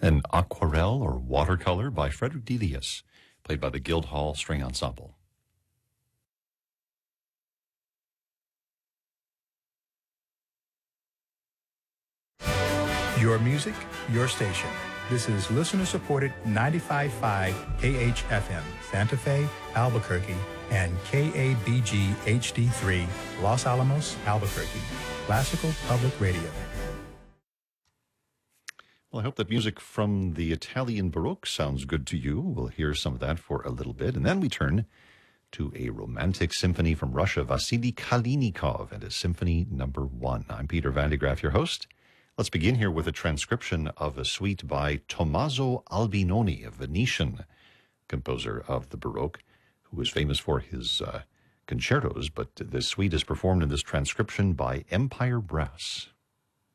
An aquarelle or watercolor by Frederick Delius, played by the Guildhall String Ensemble. Your music, your station. This is listener-supported 95.5 KHFM, Santa Fe, Albuquerque, and KABG HD3, Los Alamos, Albuquerque. Classical Public Radio. Well, I hope that music from the Italian Baroque sounds good to you. We'll hear some of that for a little bit. And then we turn to a romantic symphony from Russia, Vasily Kalinikov and his Symphony No. 1. I'm Peter Van de Graaff, your host. Let's begin here with a transcription of a suite by Tommaso Albinoni, a Venetian composer of the Baroque, who was famous for his concertos, but this suite is performed in this transcription by Empire Brass.